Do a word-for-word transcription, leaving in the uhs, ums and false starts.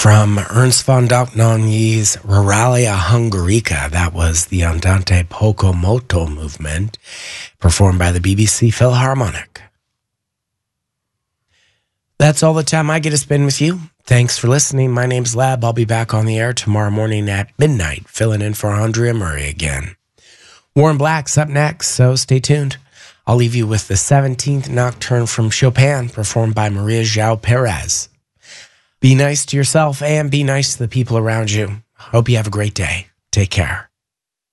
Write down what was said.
From Ernst von Dohnanyi's Ruralia Hungarica, that was the Andante Poco Moto movement, performed by the B B C Philharmonic. That's all the time I get to spend with you. Thanks for listening. My name's Lab. I'll be back on the air tomorrow morning at midnight, filling in for Andrea Murray again. Warren Black's up next, so stay tuned. I'll leave you with the seventeenth Nocturne from Chopin, performed by Maria João Perez. Be nice to yourself and be nice to the people around you. Hope you have a great day. Take care.